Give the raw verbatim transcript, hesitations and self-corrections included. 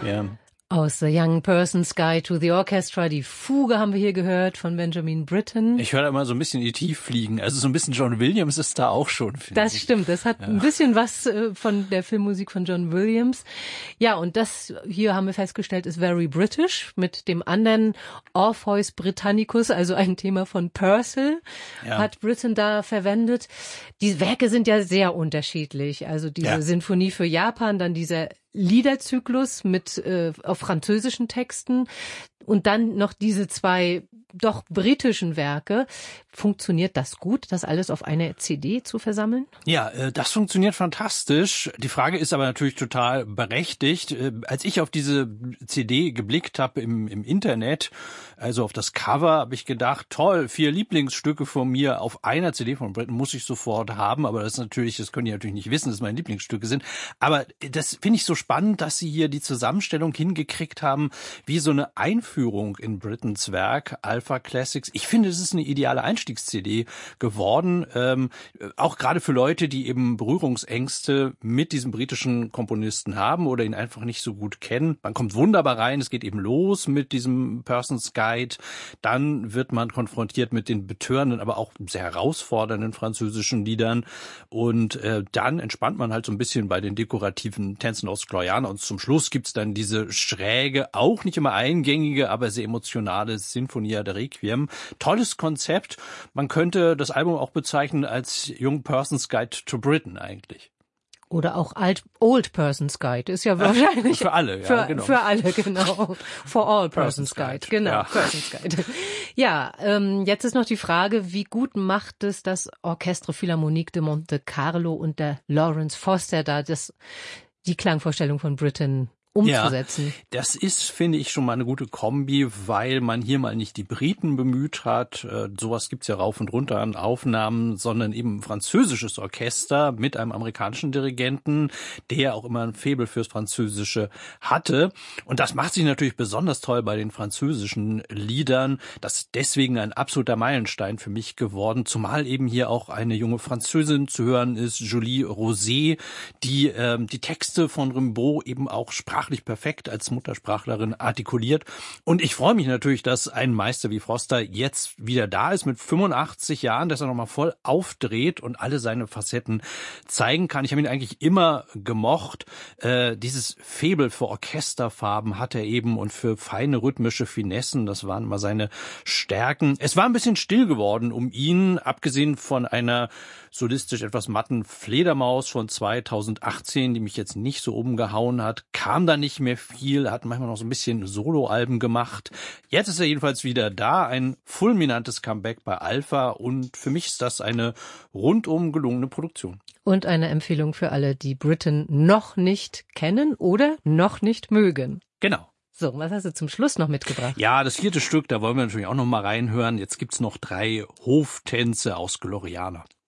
Ja. Aus The Young Person's Guide to the Orchestra. Die Fuge haben wir hier gehört von Benjamin Britten. Ich höre da immer so ein bisschen in die Tieffliegen. Also so ein bisschen John Williams ist da auch schon, finde Das ich. stimmt. Das hat Ja. ein bisschen was äh, von der Filmmusik von John Williams. Ja, und das hier haben wir festgestellt, ist very British mit dem anderen Orpheus Britannicus, also ein Thema von Purcell, Ja. hat Britten da verwendet. Die Werke sind ja sehr unterschiedlich. Also diese Ja. Sinfonie für Japan, dann dieser Liederzyklus mit äh, auf französischen Texten und dann noch diese zwei doch britischen Werke. Funktioniert das gut, das alles auf eine C D zu versammeln? Ja, äh, das funktioniert fantastisch. Die Frage ist aber natürlich total berechtigt. Äh, Als ich auf diese C D geblickt habe im, im Internet, also auf das Cover, habe ich gedacht, toll, vier Lieblingsstücke von mir auf einer C D von Britten muss ich sofort haben. Aber das ist natürlich, das können die natürlich nicht wissen, dass meine Lieblingsstücke sind. Aber das finde ich so spannend, dass sie hier die Zusammenstellung hingekriegt haben, wie so eine Einführung in Brittens Werk, Alpha Classics. Ich finde, es ist eine ideale Einstiegs-C D geworden, ähm, auch gerade für Leute, die eben Berührungsängste mit diesem britischen Komponisten haben oder ihn einfach nicht so gut kennen. Man kommt wunderbar rein, es geht eben los mit diesem Person's Guide, dann wird man konfrontiert mit den betörenden, aber auch sehr herausfordernden französischen Liedern und äh, dann entspannt man halt so ein bisschen bei den dekorativen Tänzen aus Gloriana und zum Schluss gibt's dann diese schräge, auch nicht immer eingängige, aber sehr emotionale Sinfonia der Requiem. Tolles Konzept. Man könnte das Album auch bezeichnen als Young Person's Guide to Britain eigentlich. Oder auch Alt, Old Person's Guide ist ja wahrscheinlich für alle, ja, für, genau. für alle, genau. For all Person's, Person's Guide, Guide, genau. ja. Person's Guide. Ja, ähm, jetzt ist noch die Frage, wie gut macht es das Orchestre Philharmonique de Monte Carlo und der Lawrence Foster da, das die Klangvorstellung von Britten umzusetzen. Ja, das ist, finde ich, schon mal eine gute Kombi, weil man hier mal nicht die Briten bemüht hat. Äh, sowas gibt's ja rauf und runter an Aufnahmen, sondern eben ein französisches Orchester mit einem amerikanischen Dirigenten, der auch immer ein Faible fürs Französische hatte. Und das macht sich natürlich besonders toll bei den französischen Liedern. Das ist deswegen ein absoluter Meilenstein für mich geworden, zumal eben hier auch eine junge Französin zu hören ist, Julie Rosé, die äh, die Texte von Rimbaud eben auch sprach perfekt als Muttersprachlerin artikuliert. Und ich freue mich natürlich, dass ein Meister wie Foster jetzt wieder da ist mit fünfundachtzig Jahren, dass er nochmal voll aufdreht und alle seine Facetten zeigen kann. Ich habe ihn eigentlich immer gemocht. Äh, dieses Faible für Orchesterfarben hat er eben und für feine rhythmische Finessen, das waren immer seine Stärken. Es war ein bisschen still geworden um ihn, abgesehen von einer solistisch etwas matten Fledermaus von zweitausendachtzehn, die mich jetzt nicht so umgehauen hat, kam da nicht mehr viel, hat manchmal noch so ein bisschen Soloalben gemacht. Jetzt ist er jedenfalls wieder da, ein fulminantes Comeback bei Alpha und für mich ist das eine rundum gelungene Produktion. Und eine Empfehlung für alle, die Britten noch nicht kennen oder noch nicht mögen. Genau. So, was hast du zum Schluss noch mitgebracht? Ja, das vierte Stück, da wollen wir natürlich auch noch mal reinhören. Jetzt gibt's noch drei Hoftänze aus Gloriana.